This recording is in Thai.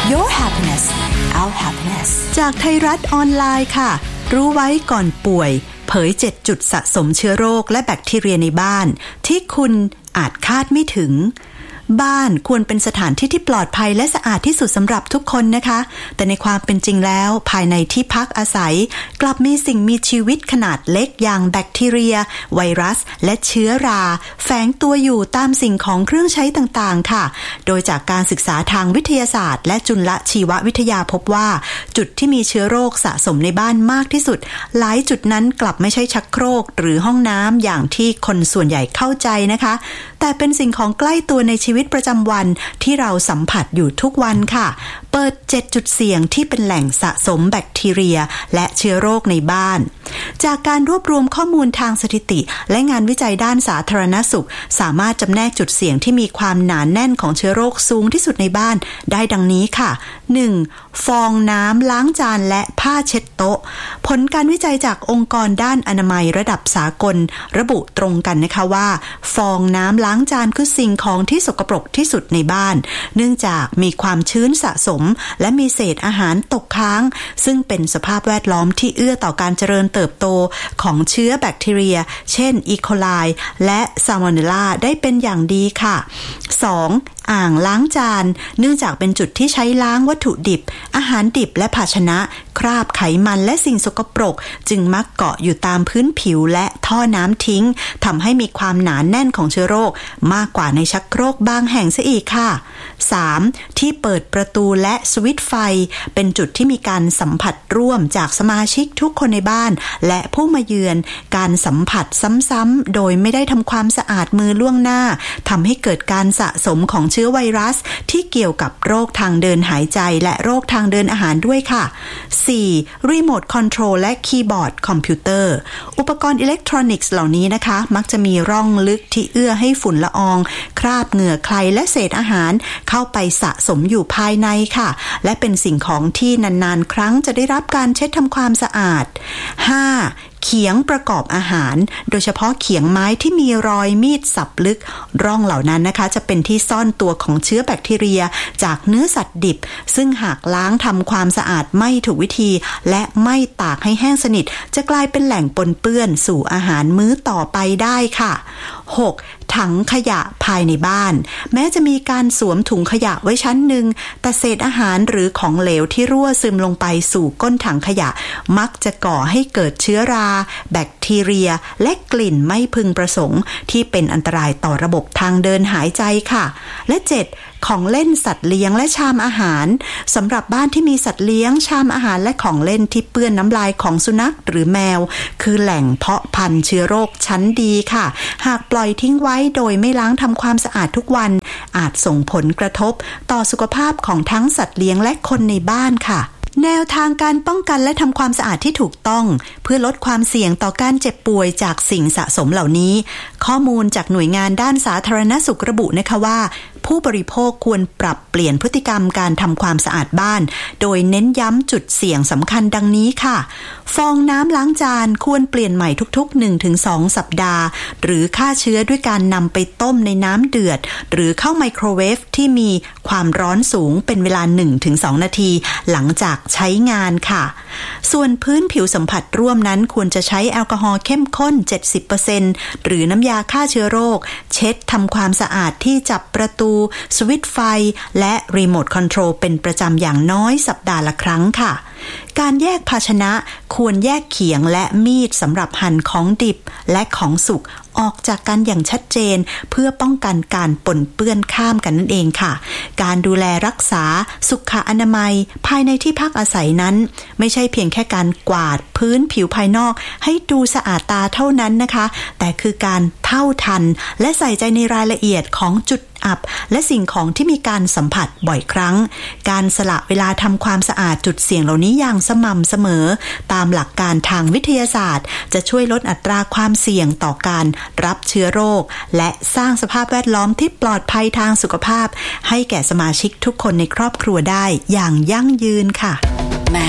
Your happiness our happiness จากไทยรัฐออนไลน์ค่ะรู้ไว้ก่อนป่วยเผย7จุดสะสมเชื้อโรคและแบคทีเรียในบ้านที่คุณอาจคาดไม่ถึงบ้านควรเป็นสถานที่ที่ปลอดภัยและสะอาดที่สุดสำหรับทุกคนนะคะแต่ในความเป็นจริงแล้วภายในที่พักอาศัยกลับมีสิ่งมีชีวิตขนาดเล็กอย่างแบคทีเรียไวรัสและเชื้อราแฝงตัวอยู่ตามสิ่งของเครื่องใช้ต่างๆค่ะโดยจากการศึกษาทางวิทยาศาสตร์และจุลชีววิทยาพบว่าจุดที่มีเชื้อโรคสะสมในบ้านมากที่สุดหลายจุดนั้นกลับไม่ใช่ชักโครกหรือห้องน้ำอย่างที่คนส่วนใหญ่เข้าใจนะคะแต่เป็นสิ่งของใกล้ตัวในชีวิตประจำวันที่เราสัมผัสอยู่ทุกวันค่ะเปิด7จุดเสี่ยงที่เป็นแหล่งสะสมแบคทีเรียและเชื้อโรคในบ้านจากการรวบรวมข้อมูลทางสถิติและงานวิจัยด้านสาธารณสุขสามารถจำแนกจุดเสี่ยงที่มีความหนาแน่นของเชื้อโรคสูงที่สุดในบ้านได้ดังนี้ค่ะ 1. ฟองน้ำล้างจานและผ้าเช็ดโต๊ะผลการวิจัยจากองค์กรด้านอนามัยระดับสากลระบุตรงกันนะคะว่าฟองน้ำล้างจานคือสิ่งของที่สกปรกที่สุดในบ้านเนื่องจากมีความชื้นสะสมและมีเศษอาหารตกค้างซึ่งเป็นสภาพแวดล้อมที่เอื้อต่อการเจริญเติบโตของเชื้อแบคทีเรียเช่นอีโคไลและซาโมเนลลาได้เป็นอย่างดีค่ะ 2. อ่างล้างจานเนื่องจากเป็นจุดที่ใช้ล้างวัตถุดิบอาหารดิบและภาชนะคราบไขมันและสิ่งสกปรกจึงมักเกาะอยู่ตามพื้นผิวและท่อน้ำทิ้งทำให้มีความหนาแน่นของเชื้อโรคมากกว่าในชักโครกบางแห่งซะอีกค่ะ 3. ที่เปิดประตูและสวิตช์ไฟเป็นจุดที่มีการสัมผัสร่วมจากสมาชิกทุกคนในบ้านและผู้มาเยือนการสัมผัสซ้ำๆโดยไม่ได้ทำความสะอาดมือล่วงหน้าทำให้เกิดการสะสมของเชื้อไวรัสที่เกี่ยวกับโรคทางเดินหายใจและโรคทางเดินอาหารด้วยค่ะ 4. รีโมทคอนโทรลและคีย์บอร์ดคอมพิวเตอร์อุปกรณ์อิเล็กทรอนิกส์เหล่านี้นะคะมักจะมีร่องลึกที่เอื้อให้ฝุ่นละอองคราบเหงื่อใครและเศษอาหารเข้าไปสะสมอยู่ภายในค่ะและเป็นสิ่งของที่นานๆครั้งจะได้รับการเช็ดทำความสะอาด 5. เขียงประกอบอาหารโดยเฉพาะเขียงไม้ที่มีรอยมีดสับลึกร่องเหล่านั้นนะคะจะเป็นที่ซ่อนตัวของเชื้อแบคทีเรียจากเนื้อสัตว์ดิบซึ่งหากล้างทำความสะอาดไม่ถูกวิธีและไม่ตากให้แห้งสนิทจะกลายเป็นแหล่งปนเปื้อนสู่อาหารมื้อต่อไปได้ค่ะ 6. ถังขยะภายในบ้านแม้จะมีการสวมถุงขยะไว้ชั้นหนึ่งแต่เศษอาหารหรือของเหลวที่รั่วซึมลงไปสู่ก้นถังขยะมักจะก่อให้เกิดเชื้อราแบคทีเรียและกลิ่นไม่พึงประสงค์ที่เป็นอันตรายต่อระบบทางเดินหายใจค่ะและ 7. ของเล่นสัตว์เลี้ยงและชามอาหารสำหรับบ้านที่มีสัตว์เลี้ยงชามอาหารและของเล่นที่เปื้อนน้ำลายของสุนัขหรือแมวคือแหล่งเพาะพันธุ์เชื้อโรคชั้นดีค่ะหากปล่อยทิ้งไว้โดยไม่ล้างทำความสะอาดทุกวันอาจส่งผลกระทบต่อสุขภาพของทั้งสัตว์เลี้ยงและคนในบ้านค่ะแนวทางการป้องกันและทำความสะอาดที่ถูกต้องเพื่อลดความเสี่ยงต่อการเจ็บป่วยจากสิ่งสะสมเหล่านี้ข้อมูลจากหน่วยงานด้านสาธารณสุขระบุนะคะว่าผู้บริโภคควรปรับเปลี่ยนพฤติกรรมการทำความสะอาดบ้านโดยเน้นย้ำจุดเสี่ยงสำคัญดังนี้ค่ะฟองน้ำล้างจานควรเปลี่ยนใหม่ทุกๆ 1-2 สัปดาห์หรือฆ่าเชื้อด้วยการนำไปต้มในน้ำเดือดหรือเข้าไมโครเวฟที่มีความร้อนสูงเป็นเวลา 1-2 นาทีหลังจากใช้งานค่ะส่วนพื้นผิวสัมผัสร่วมนั้นควรจะใช้แอลกอฮอล์เข้มข้น 70% หรือน้ำยาฆ่าเชื้อโรคเช็ดทำความสะอาดที่จับประตูสวิตช์ไฟและรีโมทคอนโทรลเป็นประจำอย่างน้อยสัปดาห์ละครั้งค่ะการแยกภาชนะควรแยกเขียงและมีดสำหรับหั่นของดิบและของสุกออกจากกันอย่างชัดเจนเพื่อป้องกันการปนเปื้อนข้ามกันนั่นเองค่ะการดูแลรักษาสุขอนามัยภายในที่พักอาศัยนั้นไม่ใช่เพียงแค่การกวาดพื้นผิวภายนอกให้ดูสะอาดตาเท่านั้นนะคะแต่คือการเท่าทันและใส่ใจในรายละเอียดของจุดอับและสิ่งของที่มีการสัมผัสบ่อยครั้งการสละเวลาทำความสะอาดจุดเสี่ยงเหล่านี้อย่างสม่ำเสมอตามหลักการทางวิทยาศาสตร์จะช่วยลดอัตราความเสี่ยงต่อการรับเชื้อโรคและสร้างสภาพแวดล้อมที่ปลอดภัยทางสุขภาพให้แก่สมาชิกทุกคนในครอบครัวได้อย่างยั่งยืนค่ะ